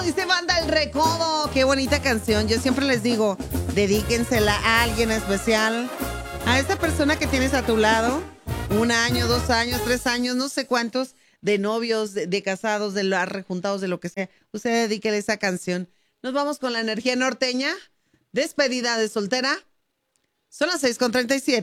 dice Banda El Recodo. Qué bonita canción. Yo siempre les digo, dedíquensela a alguien especial. A esa persona que tienes a tu lado. 1 año, 2 años, 3 años, no sé cuántos, de novios, de casados, de rejuntados, de lo que sea. Usted dedíquele esa canción. Nos vamos con la energía norteña. Despedida de soltera. Son las 6:37.